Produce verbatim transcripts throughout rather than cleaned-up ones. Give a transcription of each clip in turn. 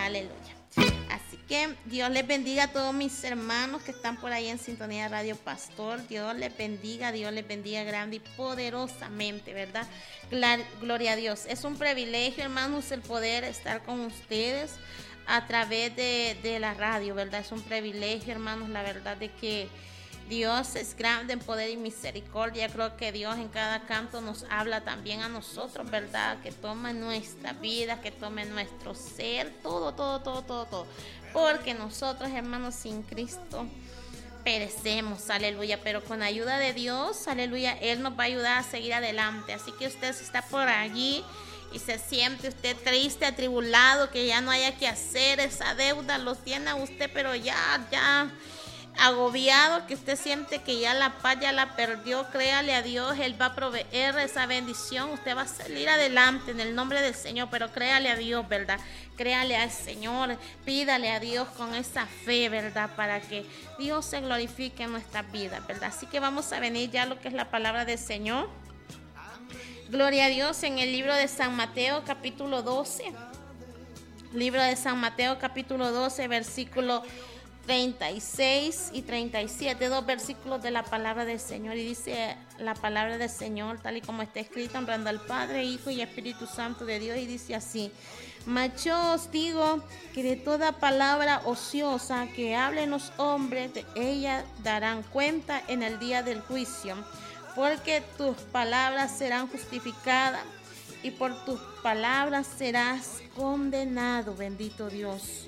Aleluya. Así que Dios les bendiga a todos mis hermanos que están por ahí en sintonía de Radio Pastor. Dios les bendiga, Dios les bendiga grande y poderosamente, ¿verdad? Gloria a Dios. Es un privilegio, hermanos, el poder estar con ustedes a través de, de la radio, ¿verdad? Es un privilegio, hermanos, la verdad de que Dios es grande en poder y misericordia. Creo que Dios en cada canto nos habla también a nosotros, ¿verdad? Que tome nuestra vida, que tome nuestro ser, todo, todo, todo, todo, todo. Porque nosotros, hermanos, sin Cristo perecemos, aleluya. Pero con ayuda de Dios, aleluya, Él nos va a ayudar a seguir adelante. Así que usted si está por allí y se siente usted triste, atribulado, que ya no haya que hacer, esa deuda lo tiene a usted, pero ya, ya... agobiado, que usted siente que ya la paz ya la perdió, créale a Dios, Él va a proveer esa bendición, usted va a salir adelante en el nombre del Señor, pero créale a Dios, ¿verdad? Créale al Señor, pídale a Dios con esa fe, ¿verdad? Para que Dios se glorifique en nuestras vidas, ¿verdad? Así que vamos a venir ya a lo que es la palabra del Señor. Gloria a Dios, en el libro de San Mateo capítulo doce, libro de San Mateo capítulo doce, versículo treinta y seis y treinta y siete, dos versículos de la palabra del Señor, y dice la palabra del Señor tal y como está escrita, honrando al Padre, Hijo y Espíritu Santo de Dios, y dice así: mas yo os digo que de toda palabra ociosa que hablen los hombres, de ella darán cuenta en el día del juicio, porque tus palabras serán justificadas y por tus palabras serás condenado. Bendito Dios.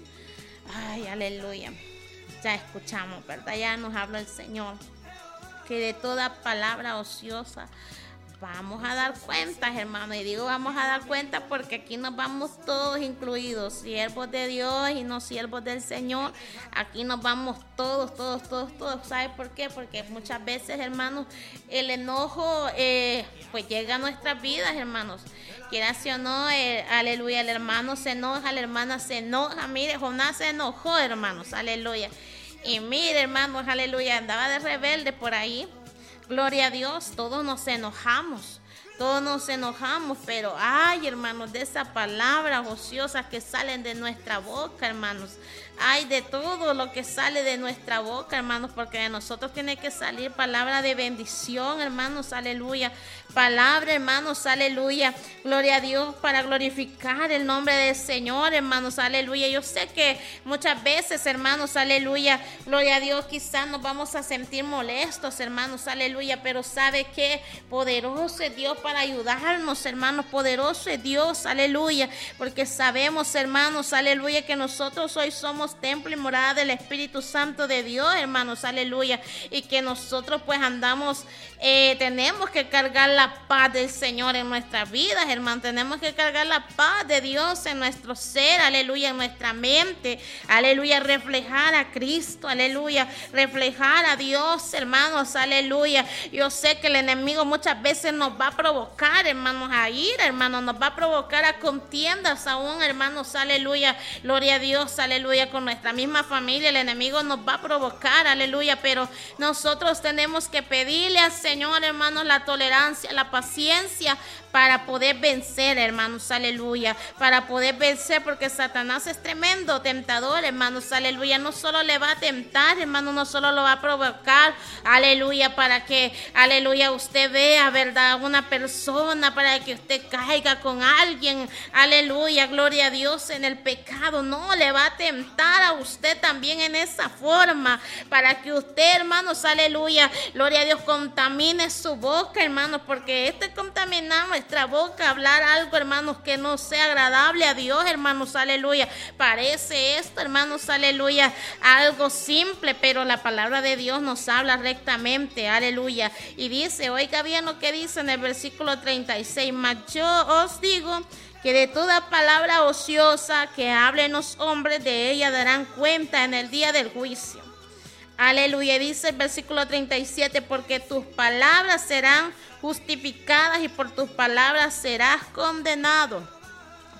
Ay, aleluya. Ya escuchamos, ¿verdad? Ya nos habla el Señor que de toda palabra ociosa vamos a dar cuentas, hermano. Y digo vamos a dar cuenta porque aquí nos vamos todos incluidos, siervos de Dios y no siervos del Señor. Aquí nos vamos todos, todos, todos, todos. ¿Sabe por qué? Porque muchas veces, hermanos, el enojo eh, pues llega a nuestras vidas, hermanos. Quiera si o no, eh, aleluya, el hermano se enoja, la hermana se enoja. Mire, Jonás se enojó, hermanos, aleluya. Y mire, hermanos, aleluya, andaba de rebelde por ahí. Gloria a Dios, todos nos enojamos, todos nos enojamos, pero ay, hermanos, de esas palabras ociosas que salen de nuestra boca, hermanos. Ay, de todo lo que sale de nuestra boca, hermanos, porque de nosotros tiene que salir palabra de bendición, hermanos, aleluya. Palabra, hermanos, aleluya. Gloria a Dios, para glorificar el nombre del Señor, hermanos, aleluya. Yo sé que muchas veces, hermanos, aleluya, gloria a Dios, quizás nos vamos a sentir molestos, hermanos, aleluya, pero sabe que poderoso es Dios para ayudarnos, hermanos, poderoso es Dios, aleluya, porque sabemos, hermanos, aleluya, que nosotros hoy somos templo y morada del Espíritu Santo de Dios, hermanos, aleluya, y que nosotros pues andamos, eh, tenemos que cargar la paz del Señor en nuestras vidas, hermanos, tenemos que cargar la paz de Dios en nuestro ser, aleluya, en nuestra mente, aleluya, reflejar a Cristo, aleluya, reflejar a Dios, hermanos, aleluya. Yo sé que el enemigo muchas veces nos va a provocar, hermanos, a ir, hermanos, nos va a provocar a contiendas aún, hermanos, aleluya, gloria a Dios, aleluya, con nuestra misma familia. El enemigo nos va a provocar, aleluya, pero nosotros tenemos que pedirle al Señor, hermanos, la tolerancia, la paciencia para poder vencer, hermanos, aleluya, para poder vencer, porque Satanás es tremendo tentador, hermanos, aleluya. No solo le va a tentar, hermanos, no solo lo va a provocar, aleluya, para que, aleluya, usted vea, verdad, una persona, para que usted caiga con alguien, aleluya, gloria a Dios, en el pecado. No, le va a tentar a usted también en esa forma, para que usted, hermanos, aleluya, gloria a Dios, contamine su boca, hermanos, porque este contaminamos nuestra boca, hablar algo, hermanos, que no sea agradable a Dios, hermanos, aleluya. Parece esto, hermanos, aleluya, algo simple, pero la palabra de Dios nos habla rectamente, aleluya. Y dice, oiga bien lo que dice en el versículo treinta y seis: mas yo os digo que de toda palabra ociosa que hablen los hombres, de ella darán cuenta en el día del juicio. Aleluya. Dice el versículo treinta y siete: porque tus palabras serán justificadas y por tus palabras serás condenado.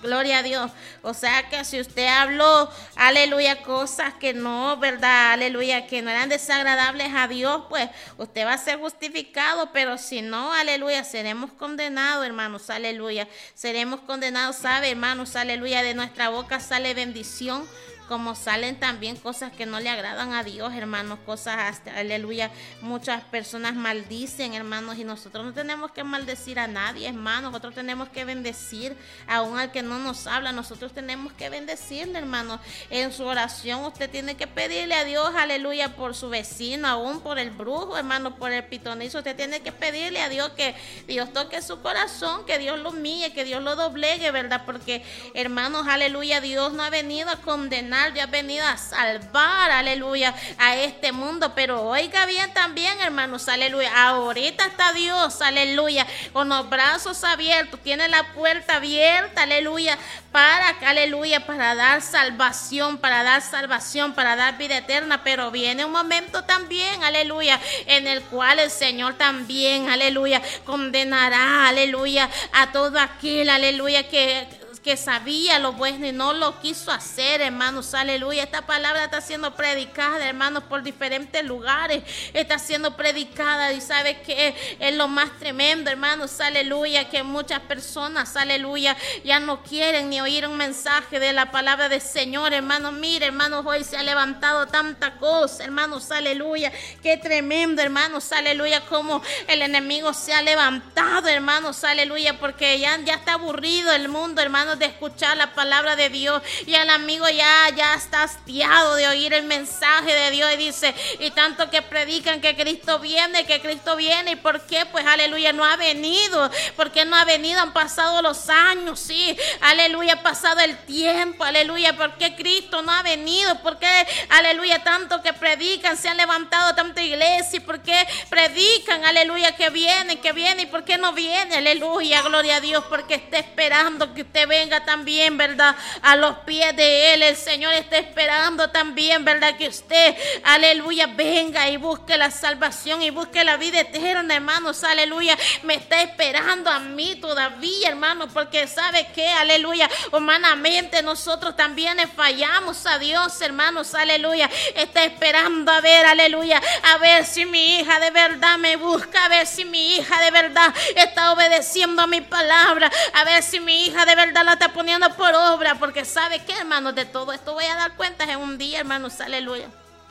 Gloria a Dios. O sea que si usted habló, aleluya, cosas que no, ¿verdad? Aleluya, que no eran desagradables a Dios, pues usted va a ser justificado, pero si no, aleluya, seremos condenados, hermanos, aleluya. Seremos condenados, ¿sabe, hermanos? Aleluya, de nuestra boca sale bendición, como salen también cosas que no le agradan a Dios, hermanos, cosas hasta, aleluya, muchas personas maldicen, hermanos, y nosotros no tenemos que maldecir a nadie, hermanos, nosotros tenemos que bendecir aún al que no nos habla, nosotros tenemos que bendecirle, hermanos, en su oración usted tiene que pedirle a Dios, aleluya, por su vecino, aún por el brujo, hermano, por el pitonizo, usted tiene que pedirle a Dios que Dios toque su corazón, que Dios lo humille, que Dios lo doblegue, ¿verdad? Porque, hermanos, aleluya, Dios no ha venido a condenar, ya ha venido a salvar, aleluya, a este mundo, pero oiga bien también, hermanos, aleluya, ahorita está Dios, aleluya, con los brazos abiertos, tiene la puerta abierta, aleluya, para, aleluya, para dar salvación, para dar salvación, para dar vida eterna, pero viene un momento también, aleluya, en el cual el Señor también, aleluya, condenará, aleluya, a todo aquel, aleluya, que que sabía lo bueno y no lo quiso hacer, hermanos, aleluya. Esta palabra está siendo predicada, hermanos, por diferentes lugares, está siendo predicada, y sabe que es lo más tremendo, hermanos, aleluya, que muchas personas, aleluya, ya no quieren ni oír un mensaje de la palabra del Señor, hermanos. Mire, hermanos, hoy se ha levantado tanta cosa, hermanos, aleluya, qué tremendo, hermanos, aleluya, como el enemigo se ha levantado, hermanos, aleluya, porque ya, ya está aburrido el mundo, hermanos, de escuchar la palabra de Dios, y el amigo ya, ya está hastiado de oír el mensaje de Dios, y dice, y tanto que predican que Cristo viene, que Cristo viene, ¿y por qué? Pues aleluya, no ha venido, porque no ha venido, han pasado los años, sí, aleluya, ha pasado el tiempo, aleluya, ¿por qué Cristo no ha venido? ¿Por qué, aleluya, tanto que predican, se han levantado tanta iglesia, y por qué predican, aleluya, que viene, que viene, y por qué no viene? Aleluya, gloria a Dios, porque está esperando que usted venga también, ¿verdad? A los pies de Él. El Señor está esperando también, ¿verdad? Que usted, aleluya, venga y busque la salvación y busque la vida eterna, hermanos, aleluya. Me está esperando a mí todavía, hermanos, porque sabe que, aleluya, humanamente nosotros también le fallamos a Dios, hermanos, aleluya. Está esperando a ver, aleluya, a ver si mi hija de verdad me busca, a ver si mi hija de verdad está obedeciendo a mi palabra, a ver si mi hija de verdad la está poniendo por obra, porque sabe que, hermanos, de todo esto voy a dar cuentas en un día, hermanos, aleluya.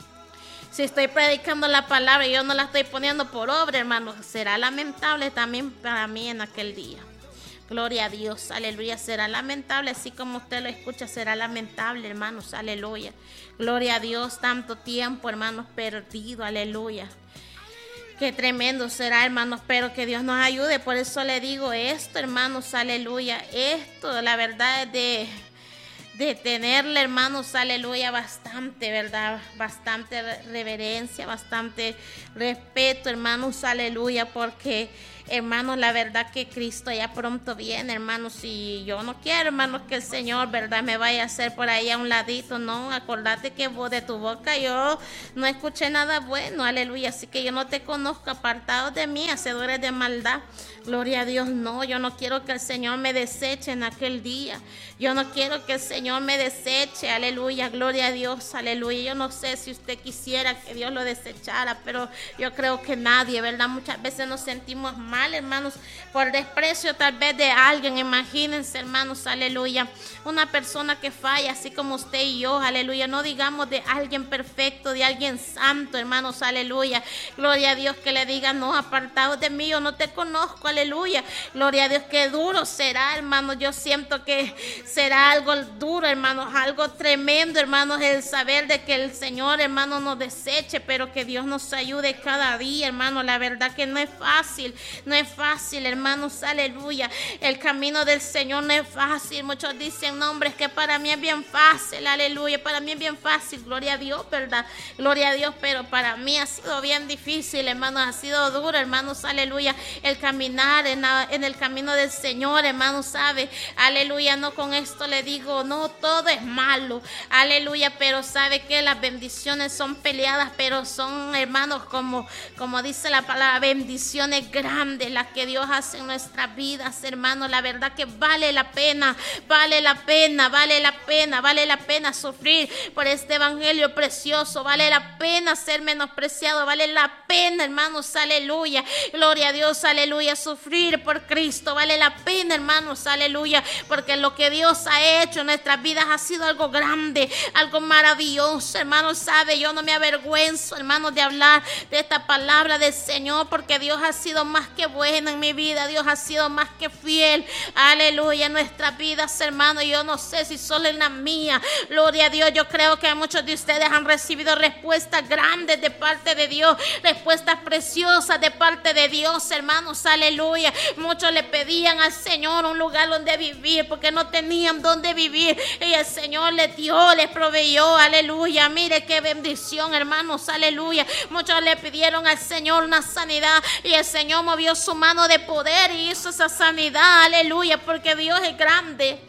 Si estoy predicando la palabra y yo no la estoy poniendo por obra, hermanos, será lamentable también para mí en aquel día. Gloria a Dios, aleluya, será lamentable, así como usted lo escucha, será lamentable, hermanos, aleluya. Gloria a Dios, tanto tiempo, hermanos, perdido, aleluya. Qué tremendo será, hermanos, pero que Dios nos ayude. Por eso le digo esto, hermanos, aleluya. Esto, la verdad, es de, de tenerle, hermanos, aleluya, bastante, ¿verdad? Bastante reverencia, bastante respeto, hermanos, aleluya, porque, hermanos, la verdad que Cristo ya pronto viene, hermanos, y yo no quiero, hermanos, que el Señor, verdad, me vaya a hacer por ahí a un ladito, no, acordate que vos de tu boca yo no escuché nada bueno, aleluya, así que yo no te conozco, apartados de mí, hacedores de maldad. Gloria a Dios, no, yo no quiero que el Señor me deseche en aquel día, yo no quiero que el Señor me deseche, aleluya, gloria a Dios, aleluya. Yo no sé si usted quisiera que Dios lo desechara, pero yo creo que nadie, ¿verdad? Muchas veces nos sentimos mal, hermanos, por desprecio tal vez de alguien. Imagínense, hermanos, aleluya, una persona que falla, así como usted y yo, aleluya, no digamos de alguien perfecto, de alguien santo, hermanos, aleluya, gloria a Dios, que le diga, no, apartado de mí, yo no te conozco, aleluya, gloria a Dios, qué duro será, hermanos. Yo siento que será algo duro, hermanos, algo tremendo, hermanos, el saber de que el Señor, hermanos, nos deseche, pero que Dios nos ayude cada día, hermanos. La verdad que no es fácil, no es fácil, hermanos, aleluya, el camino del Señor no es fácil. Muchos dicen, no, hombre, es que para mí es bien fácil, aleluya, para mí es bien fácil, gloria a Dios, verdad, gloria a Dios, pero para mí ha sido bien difícil, hermanos, ha sido duro, hermanos, aleluya, el caminar en, la, en el camino del Señor, hermanos, sabe, aleluya. No con esto le digo, no, no todo es malo, aleluya, pero sabe que las bendiciones son peleadas, pero son, hermanos, como, como dice la palabra, bendiciones grandes las que Dios hace en nuestras vidas, hermanos. La verdad que vale la pena, vale la pena, vale la pena, vale la pena sufrir por este evangelio precioso, vale la pena ser menospreciado, vale la pena, hermanos, aleluya, gloria a Dios, aleluya, sufrir por Cristo, vale la pena, hermanos, aleluya, porque lo que Dios ha hecho en nuestras vidas ha sido algo grande, algo maravilloso, hermanos. Sabe, yo no me avergüenzo, hermanos, de hablar de esta palabra del Señor, porque Dios ha sido más que bueno en mi vida, Dios ha sido más que fiel, aleluya, en nuestras vidas, hermanos. Yo no sé si solo en la mía, gloria a Dios, yo creo que muchos de ustedes han recibido respuestas grandes de parte de Dios, respuestas preciosas de parte de Dios, hermanos, aleluya. Muchos le pedían al Señor un lugar donde vivir porque no tenían donde vivir y el Señor les dio, les proveyó, aleluya. Mire qué bendición, hermanos, aleluya. Muchos le pidieron al Señor una sanidad y el Señor movió su mano de poder y hizo esa sanidad, aleluya, porque Dios es grande,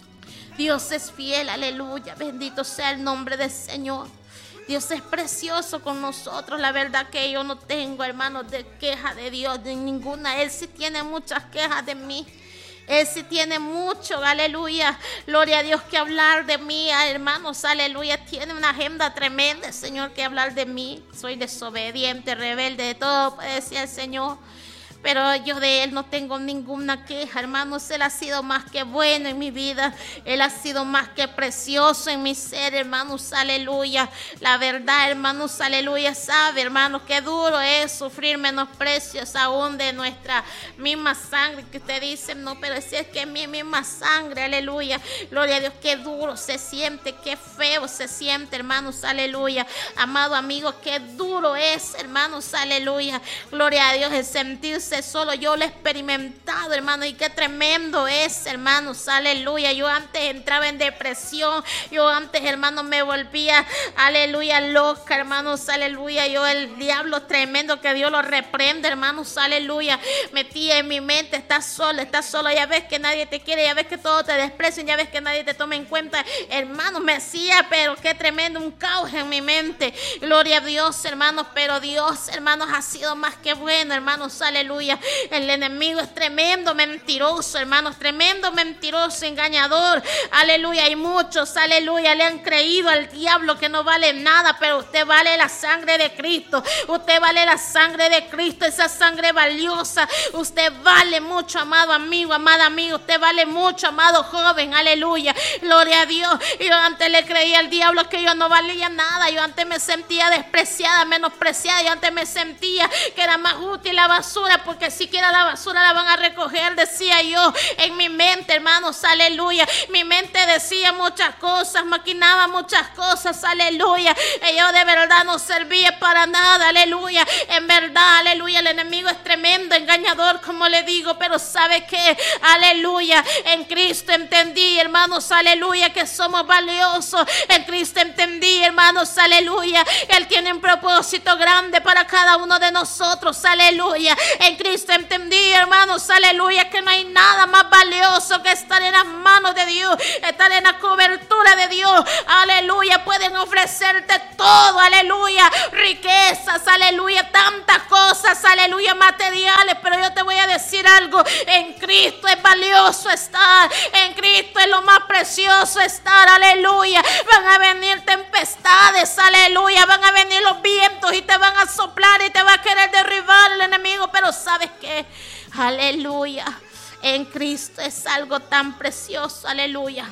Dios es fiel, aleluya, bendito sea el nombre del Señor. Dios es precioso con nosotros. La verdad que yo no tengo, hermanos, de queja de Dios, de ninguna. Él sí tiene muchas quejas de mí. Él sí tiene mucho, aleluya, gloria a Dios, que hablar de mí, hermanos, aleluya. Tiene una agenda tremenda el Señor que hablar de mí. Soy desobediente, rebelde, de todo puede decir el Señor, pero yo de Él no tengo ninguna queja, hermanos. Él ha sido más que bueno en mi vida. Él ha sido más que precioso en mi ser, hermanos, aleluya. La verdad, hermanos, aleluya, sabe, hermanos, qué duro es sufrir menosprecios aún de nuestra misma sangre, que usted dice, no, pero si es que es mi misma sangre, aleluya, gloria a Dios, qué duro se siente, qué feo se siente, hermanos, aleluya. Amado amigo, qué duro es, hermanos, aleluya, gloria a Dios, el sentirse solo. Yo lo he experimentado, hermano, y qué tremendo es, hermanos, aleluya. Yo antes entraba en depresión, yo antes, hermanos, me volvía, aleluya, loca, hermanos, aleluya. Yo, el diablo tremendo, que Dios lo reprende, hermanos, aleluya, metía en mi mente, estás sola, estás sola, ya ves que nadie te quiere, ya ves que todos te desprecian, ya ves que nadie te toma en cuenta, hermanos, me hacía, pero qué tremendo, un caos en mi mente, gloria a Dios, hermanos. Pero Dios, hermanos, ha sido más que bueno, hermanos, aleluya. El enemigo es tremendo mentiroso, hermanos, tremendo mentiroso, engañador, aleluya. Y muchos, aleluya, le han creído al diablo que no vale nada, pero usted vale la sangre de Cristo, usted vale la sangre de Cristo, esa sangre valiosa, usted vale mucho, amado amigo, amada amiga, usted vale mucho, amado joven, aleluya, gloria a Dios. Yo antes le creía al diablo que yo no valía nada, yo antes me sentía despreciada, menospreciada, yo antes me sentía que era más útil la basura, porque siquiera la basura la van a recoger, decía yo en mi mente, hermanos, aleluya. Mi mente decía muchas cosas, maquinaba muchas cosas, aleluya. Y yo de verdad no servía para nada, aleluya. En verdad, aleluya, el enemigo es tremendo, engañador, como le digo, pero ¿sabe qué? Aleluya, en Cristo entendí, hermanos, aleluya, que somos valiosos. En Cristo entendí, hermanos, aleluya, Él tiene un propósito grande para cada uno de nosotros, aleluya. En Cristo entendí, hermanos, aleluya, que no hay nada más valioso que estar en las manos de Dios, estar en la cobertura de Dios, aleluya. Pueden ofrecerte todo, aleluya, riquezas, aleluya, tantas cosas, aleluya, materiales, pero yo te voy a decir algo, en Cristo es valioso estar, en Cristo es lo más precioso estar, aleluya. Van a venir tempestades, aleluya, van a venir los vientos y te van a soplar y te va a querer derribar el enemigo, pero ¿sabes qué? Aleluya, en Cristo es algo tan precioso, aleluya,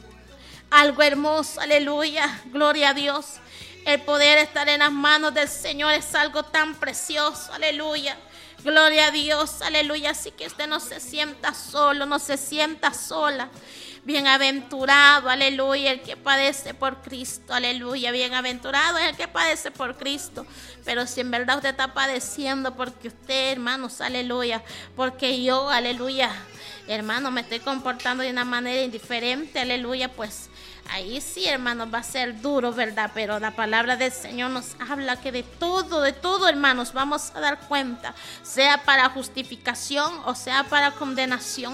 algo hermoso, aleluya, gloria a Dios. El poder estar en las manos del Señor es algo tan precioso, aleluya, gloria a Dios, aleluya. Así que usted no se sienta solo, no se sienta sola. Bienaventurado, aleluya, el que padece por Cristo, aleluya. Bienaventurado es el que padece por Cristo. Pero si en verdad usted está padeciendo porque usted, hermanos, aleluya, porque yo, aleluya, hermano, me estoy comportando de una manera indiferente, aleluya, pues ahí sí, hermanos, va a ser duro, ¿verdad? Pero la palabra del Señor nos habla que de todo, de todo, hermanos, vamos a dar cuenta, sea para justificación o sea para condenación.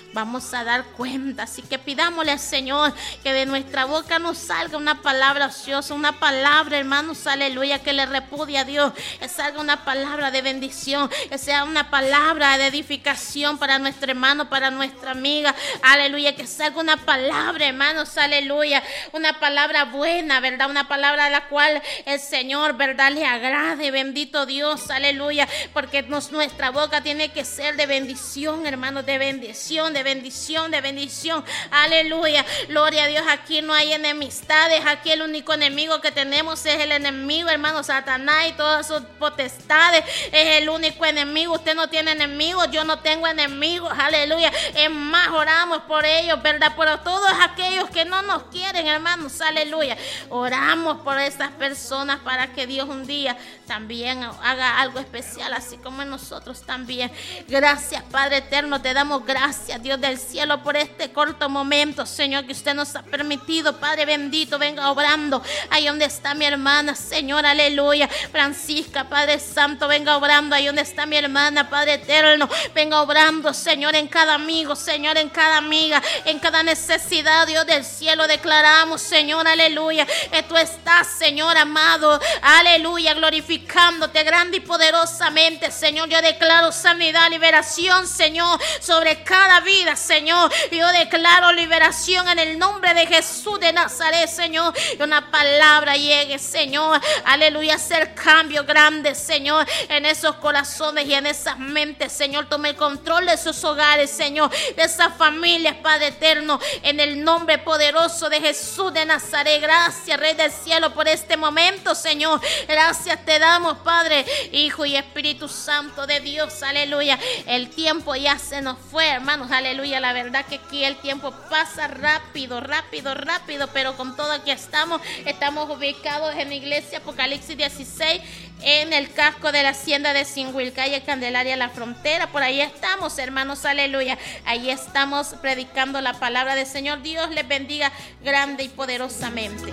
vamos a dar cuenta. Así que pidámosle al Señor que de nuestra boca nos salga una palabra ociosa, una palabra, hermanos, aleluya, que le repudie a Dios, que salga una palabra de bendición, que sea una palabra de edificación para nuestro hermano, para nuestra amiga, aleluya, que salga una palabra, hermanos, aleluya, una palabra buena, ¿verdad? Una palabra a la cual el Señor, ¿verdad?, le agrade, bendito Dios, aleluya, porque nos, nuestra boca tiene que ser de bendición, hermanos, de bendición, de bendición, de bendición, aleluya, gloria a Dios. Aquí no hay enemistades, aquí el único enemigo que tenemos es el enemigo, hermano, Satanás y todas sus potestades, es el único enemigo. Usted no tiene enemigos, yo no tengo enemigos, aleluya. Es más, oramos por ellos, ¿verdad? Por todos aquellos que no nos quieren, hermanos, aleluya. Oramos por estas personas para que Dios un día también haga algo especial, así como en nosotros también. Gracias, Padre eterno, te damos gracias, Dios del cielo, por este corto momento, Señor, que usted nos ha permitido. Padre bendito, venga obrando ahí donde está mi hermana, Señor, aleluya. Francisca, Padre santo, venga obrando ahí donde está mi hermana, Padre eterno, venga obrando, Señor, en cada amigo, Señor, en cada amiga, en cada necesidad, Dios del cielo. Declaramos, Señor, aleluya, que tú estás, Señor amado, aleluya, glorificándote grande y poderosamente, Señor. Yo declaro sanidad, liberación, Señor, sobre cada vida, Señor. Yo declaro liberación en el nombre de Jesús de Nazaret, Señor. Y una palabra llegue, Señor, aleluya, a hacer cambio grande, Señor, en esos corazones y en esas mentes, Señor. Tome el control de sus hogares, Señor, de esas familias, Padre eterno, en el nombre poderoso de Jesús de Nazaret. Gracias, Rey del cielo, por este momento, Señor. Gracias te damos, Padre, Hijo y Espíritu Santo de Dios, aleluya. El tiempo ya se nos fue, hermanos, aleluya. La verdad que aquí el tiempo pasa rápido, rápido, rápido, pero con todo aquí estamos, estamos ubicados en la iglesia Apocalipsis dieciséis, en el casco de la hacienda de Singuil, calle Candelaria, La Frontera. Por ahí estamos, hermanos, aleluya. Ahí estamos predicando la palabra del Señor. Dios les bendiga grande y poderosamente.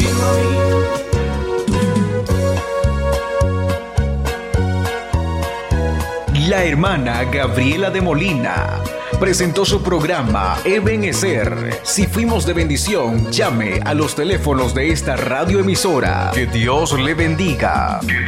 La hermana Gabriela de Molina presentó su programa Ebenecer. Si fuimos de bendición, llame a los teléfonos de esta radioemisora. Que Dios le bendiga.